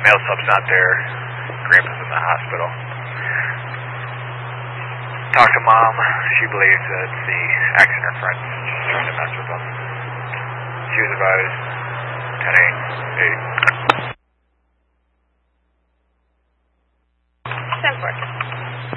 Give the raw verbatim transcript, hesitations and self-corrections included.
Mail sub's not there. Grandpa's in the hospital. Talked to Mom. She believes that it's the accident friends just trying to mess with them. She was advised ten eight. eight.